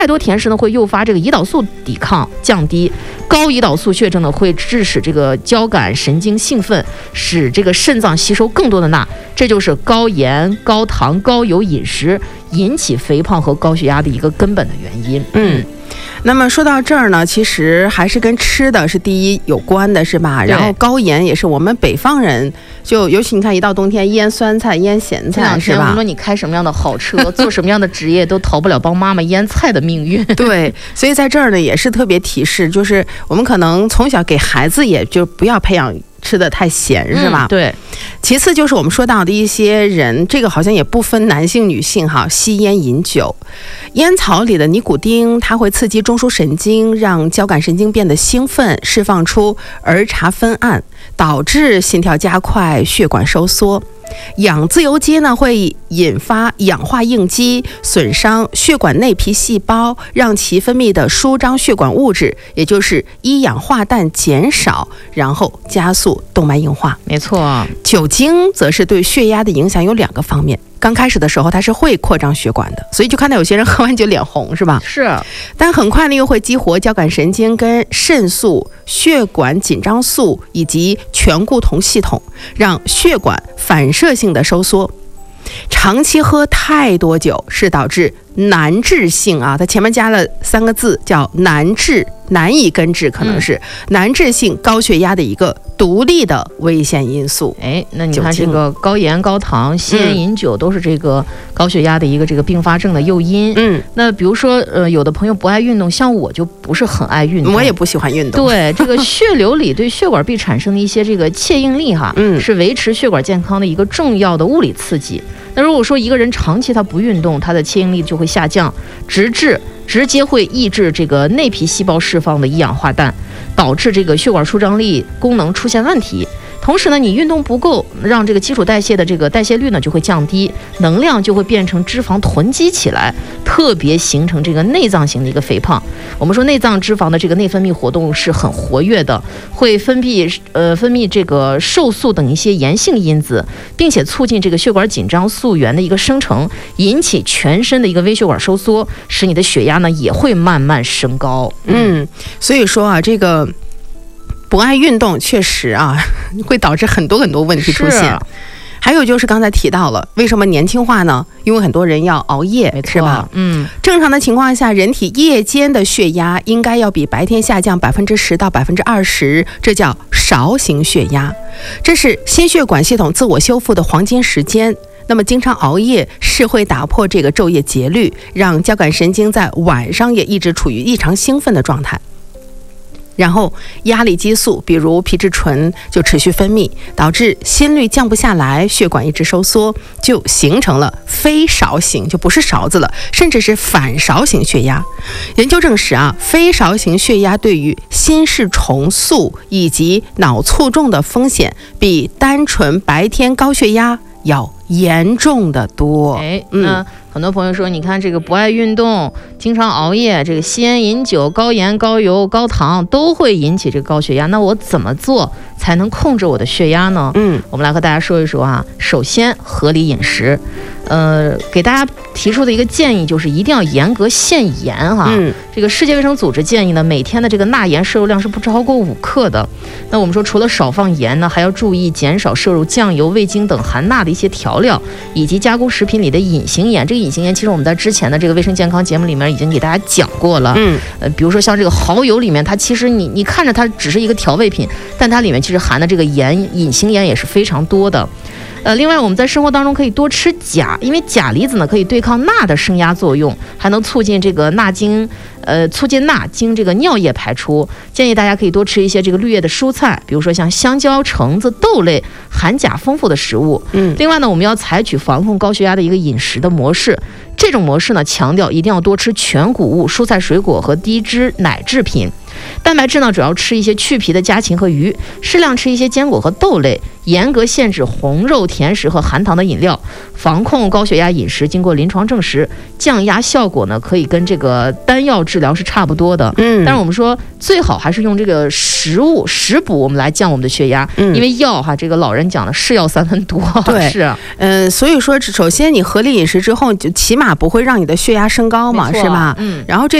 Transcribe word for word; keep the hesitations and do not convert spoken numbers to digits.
太多甜食呢会诱发这个胰岛素抵抗降低，高胰岛素血症呢会致使这个交感神经兴奋，使这个肾脏吸收更多的钠，这就是高盐、高糖、高油饮食引起肥胖和高血压的一个根本的原因。 嗯。那么说到这儿呢，其实还是跟吃的是第一有关的，是吧？然后高盐也是我们北方人，就尤其你看一到冬天腌酸菜、腌咸菜，是吧？ 无论你开什么样的好车，做什么样的职业，都逃不了帮妈妈腌菜的命运。 对，所以在这儿呢，也是特别提示，就是我们可能从小给孩子，也就不要培养吃的太咸，是吧？ 嗯、对。 其次就是我们说到的一些人，这个好像也不分男性女性哈，吸烟饮酒，烟草里的尼古丁它会刺激中枢神经，让交感神经变得兴奋，释放出儿茶酚胺，导致心跳加快、血管收缩。氧自由基呢会引发氧化应激，损伤血管内皮细胞，让其分泌的舒张血管物质，也就是一氧化氮减少，然后加速动脉硬化。 没错， 酒精则是对血压的影响有两个方面。刚开始的时候它是会扩张血管的，所以就看到有些人喝完酒脸红，是吧？ 是。 但很快呢又会激活交感神经跟肾素、血管紧张素以及醛固酮系统，让血管反射性的收缩。长期喝太多酒是导致难治性啊，它前面加了三个字叫难治，难以根治，可能是、嗯、难治性高血压的一个独立的危险因素。 哎，那你看这个高盐、高糖、吸烟、饮酒都是这个高血压的一个这个并发症的诱因。嗯，那比如说呃，有的朋友不爱运动，像我就不是很爱运动， 我也不喜欢运动。 对，这个血流里对血管壁产生的一些这个切应力哈，嗯，是维持血管健康的一个重要的物理刺激。那如果说一个人长期他不运动，他的切应力就会下降，直至直接会抑制这个内皮细胞释放的一氧化氮，导致这个血管舒张力功能出现问题。同时呢，你运动不够，让这个基础代谢的这个代谢率呢就会降低，能量就会变成脂肪囤积起来，特别形成这个内脏型的一个肥胖。我们说内脏脂肪的这个内分泌活动是很活跃的，会分泌呃分泌这个瘦素等一些炎性因子，并且促进这个血管紧张素原的一个生成，引起全身的一个微血管收缩，使你的血压呢也会慢慢升高。 嗯，所以说啊，这个不爱运动确实啊会导致很多很多问题出现。还有就是刚才提到了，为什么年轻化呢？因为很多人要熬夜，是吧？嗯，正常的情况下，人体夜间的血压应该要比白天下降百分之十到百分之二十，这叫勺型血压，这是心血管系统自我修复的黄金时间。那么经常熬夜是会打破这个昼夜节律，让交感神经在晚上也一直处于异常兴奋的状态。然后压力激素比如皮质醇就持续分泌，导致心率降不下来，血管一直收缩，就形成了非勺型，就不是勺子了，甚至是反勺型血压。研究证实啊，非勺型血压对于心室重塑以及脑卒中的风险比单纯白天高血压要严重的多。 哎，嗯，很多朋友说，你看这个不爱运动，经常熬夜，这个吸烟饮酒，高盐高油高糖都会引起这个高血压，那我怎么做才能控制我的血压呢？嗯，我们来和大家说一说啊。首先合理饮食，呃，给大家提出的一个建议就是一定要严格限盐哈。嗯，这个世界卫生组织建议呢，每天的这个钠盐摄入量是不超过五克的。那我们说除了少放盐呢，还要注意减少摄入酱油、味精等含钠的一些调料，以及加工食品里的隐形盐。这个隐形盐其实我们在之前的这个卫生健康节目里面已经给大家讲过了。嗯，呃，比如说像这个蚝油里面，它其实你你看着它只是一个调味品，但它里面其实含的这个盐，隐形盐也是非常多的。呃，另外我们在生活当中可以多吃钾，因为钾离子呢可以对抗钠的升压作用，还能促进这个钠经，呃，促进钠经这个尿液排出。建议大家可以多吃一些这个绿叶的蔬菜，比如说像香蕉、橙子、豆类，含钾丰富的食物。嗯，另外呢，我们要采取防控高血压的一个饮食的模式。这种模式呢，强调一定要多吃全谷物、蔬菜、水果和低脂奶制品。 蛋白质呢，主要吃一些去皮的家禽和鱼，适量吃一些坚果和豆类，严格限制红肉、甜食和含糖的饮料，防控高血压饮食。经过临床证实，降压效果呢，可以跟这个单药治疗是差不多的。 嗯， 但是我们说最好还是用这个食物食补，我们来降我们的血压。 嗯， 因为药哈，这个老人讲的是药三分毒。 对， 是， 嗯、呃，所以说，首先你合理饮食之后，就起码不会让你的血压升高嘛，是吧？ 嗯， 然后这。